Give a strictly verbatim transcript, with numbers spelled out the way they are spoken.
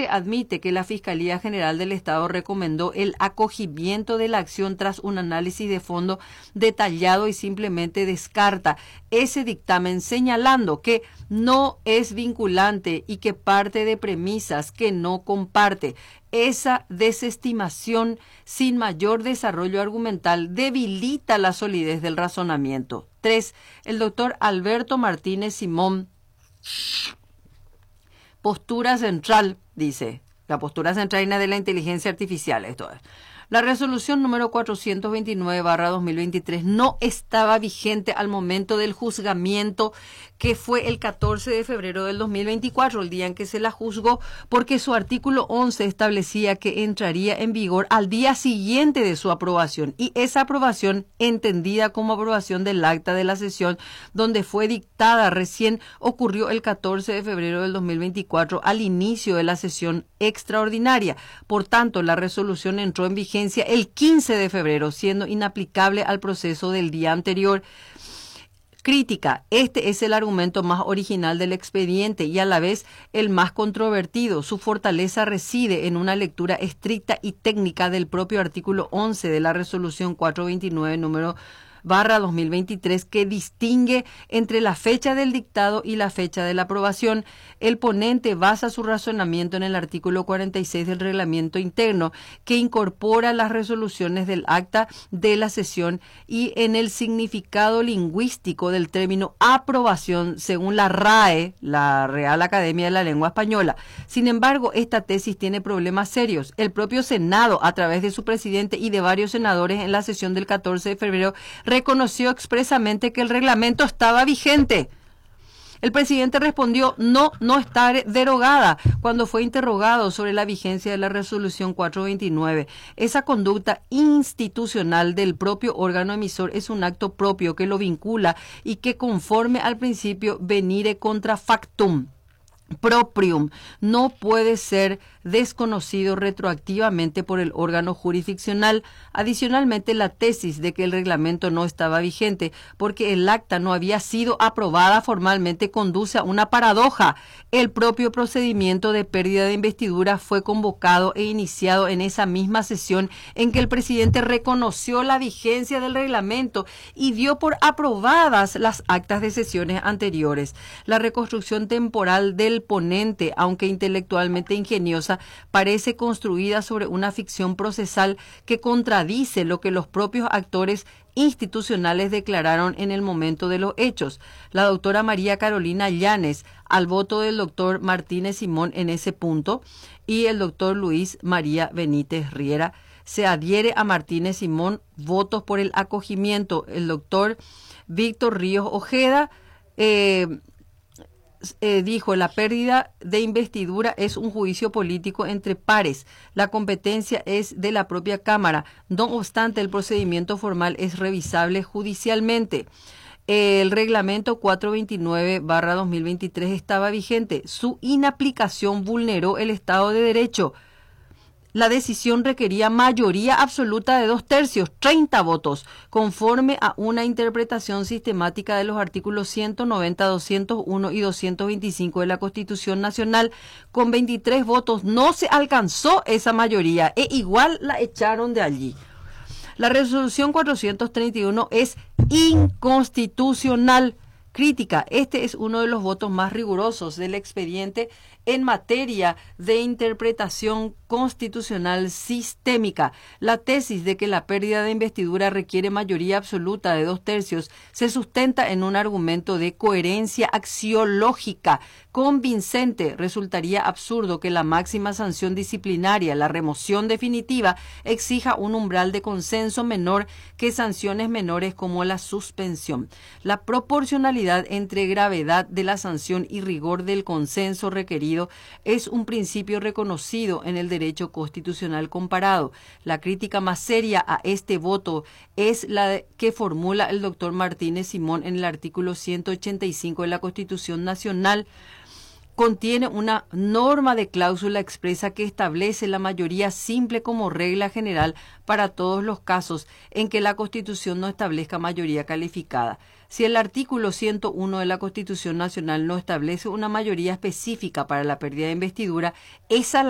ponente admite que la Fiscalía General del Estado recomendó el acogimiento de la acción tras un análisis de fondo detallado y simplemente descarta ese dictamen señalando que no es vinculante y que parte de premisas que no comparte. Esa desestimación sin mayor desarrollo argumental debilita la solidez del razonamiento. Tres. El doctor Alberto Martínez Simón, postura central, dice, la postura central de la inteligencia artificial, esto es. La resolución número cuatrocientos veintinueve barra dos mil veintitrés no estaba vigente al momento del juzgamiento, que fue el catorce de febrero del dos mil veinticuatro, el día en que se la juzgó, porque su artículo once establecía que entraría en vigor al día siguiente de su aprobación, y esa aprobación, entendida como aprobación del acta de la sesión donde fue dictada recién, ocurrió el catorce de febrero del dos mil veinticuatro al inicio de la sesión extraordinaria. Por tanto, la resolución entró en vigencia el quince de febrero, siendo inaplicable al proceso del día anterior. Crítica. Este es el argumento más original del expediente y a la vez el más controvertido. Su fortaleza reside en una lectura estricta y técnica del propio artículo once de la resolución cuatrocientos veintinueve número barra dos mil veintitrés, que distingue entre la fecha del dictado y la fecha de la aprobación. El ponente basa su razonamiento en el artículo cuarenta y seis del reglamento interno, que incorpora las resoluciones del acta de la sesión, y en el significado lingüístico del término aprobación según la R A E, la Real Academia de la Lengua Española. Sin embargo, esta tesis tiene problemas serios. El propio Senado, a través de su presidente y de varios senadores en la sesión del catorce de febrero, reconoció expresamente que el reglamento estaba vigente. El presidente respondió, no, no está derogada, cuando fue interrogado sobre la vigencia de la resolución cuatrocientos veintinueve. Esa conducta institucional del propio órgano emisor es un acto propio que lo vincula y que, conforme al principio venire contra factum proprium, no puede ser desconocido retroactivamente por el órgano jurisdiccional. Adicionalmente, la tesis de que el reglamento no estaba vigente porque el acta no había sido aprobada formalmente conduce a una paradoja. El propio procedimiento de pérdida de investidura fue convocado e iniciado en esa misma sesión en que el presidente reconoció la vigencia del reglamento y dio por aprobadas las actas de sesiones anteriores. La reconstrucción temporal del ponente, aunque intelectualmente ingeniosa, parece construida sobre una ficción procesal que contradice lo que los propios actores institucionales declararon en el momento de los hechos. La doctora María Carolina Llanes, al voto del doctor Martínez Simón en ese punto, y el doctor Luis María Benítez Riera, se adhiere a Martínez Simón, votos por el acogimiento. El doctor Víctor Ríos Ojeda eh, Eh, dijo, la pérdida de investidura es un juicio político entre pares. La competencia es de la propia Cámara. No obstante, el procedimiento formal es revisable judicialmente. El reglamento cuatrocientos veintinueve barra dos mil veintitrés estaba vigente. Su inaplicación vulneró el Estado de Derecho. La decisión requería mayoría absoluta de dos tercios, treinta votos, conforme a una interpretación sistemática de los artículos ciento noventa, doscientos uno y doscientos veinticinco de la Constitución Nacional. Con veintitrés votos no se alcanzó esa mayoría e igual la echaron de allí. La resolución cuatrocientos treinta y uno es inconstitucional. Crítica. Este es uno de los votos más rigurosos del expediente en materia de interpretación constitucional sistémica. La tesis de que la pérdida de investidura requiere mayoría absoluta de dos tercios se sustenta en un argumento de coherencia axiológica convincente. Resultaría absurdo que la máxima sanción disciplinaria, la remoción definitiva, exija un umbral de consenso menor que sanciones menores como la suspensión. La proporcionalidad entre gravedad de la sanción y rigor del consenso requerido es un principio reconocido en el derecho constitucional comparado. La crítica más seria a este voto es la que formula el doctor Martínez Simón en el artículo ciento ochenta y cinco de la Constitución Nacional. Contiene una norma de cláusula expresa que establece la mayoría simple como regla general para todos los casos en que la Constitución no establezca mayoría calificada. Si el artículo ciento uno de la Constitución Nacional no establece una mayoría específica para la pérdida de investidura, esa